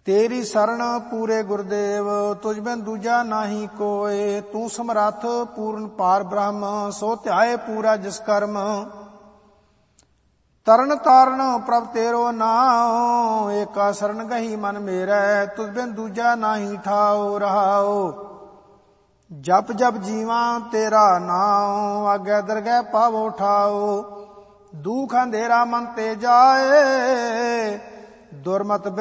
ਤੇਰੀ ਸਰਣ ਪੂਰੇ ਗੁਰਦੇਵ, ਤੁਝ ਬਿਨ ਦੂਜਾ ਨਾਹੀ ਕੋਇ। ਤੂੰ ਸਮਰੱਥ ਪੂਰਨ ਪਾਰ ਬ੍ਰਹਮ, ਸੋ ਧਿਆਏ ਪੂਰਾ ਜਿਸ ਕਰਮ। ਤਰਨ ਤਾਰਨ ਪ੍ਰਭ ਤੇਰੋ ਨਾਉ, ਏਕਾ ਸਰਣ ਗਹੀ ਮਨ ਮੇਰੈ। ਤੁਧ ਬਿਨ ਦੂਜਾ ਨਾਹੀ ਠਾਉ ਰਹਾਉ। ਜਪ ਜਪ ਜੀਵਾਂ ਤੇਰਾ ਨਾਉ, ਆਗੇ ਦਰਗਹਿ ਪਾਵੋ ਠਾਉ। ਦੁਖ ਅੰਧੇਰਾ ਮਨ ਤੇ ਜਾਏ, ਦੁਰਮਤ